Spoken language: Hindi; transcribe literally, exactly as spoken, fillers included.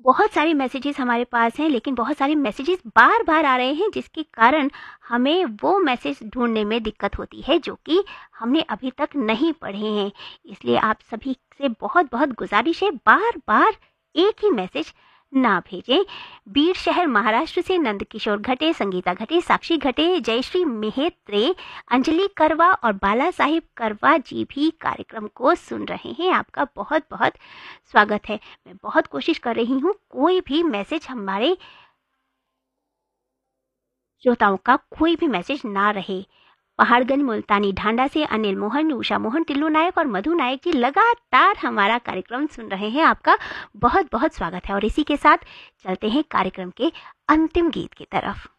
बहुत सारे मैसेजेस हमारे पास हैं, लेकिन बहुत सारे मैसेजेस बार बार आ रहे हैं, जिसके कारण हमें वो मैसेज ढूंढने में दिक्कत होती है जो कि हमने अभी तक नहीं पढ़े हैं। इसलिए आप सभी से बहुत बहुत गुजारिश है, बार बार एक ही मैसेज ना भेजें। बीड़ शहर महाराष्ट्र से नंदकिशोर घटे, संगीता घटे, साक्षी घटे, जयश्री मेहत्रे, अंजलि करवा और बाला साहिब करवा जी भी कार्यक्रम को सुन रहे हैं। आपका बहुत बहुत स्वागत है। मैं बहुत कोशिश कर रही हूँ कोई भी मैसेज हमारे श्रोताओं का कोई भी मैसेज ना रहे। पहाड़गंज मुल्तानी ढांडा से अनिल मोहन, उषा मोहन, टिल्लू नायक और मधु नायक जी लगातार हमारा कार्यक्रम सुन रहे हैं। आपका बहुत बहुत स्वागत है। और इसी के साथ चलते हैं कार्यक्रम के अंतिम गीत की तरफ।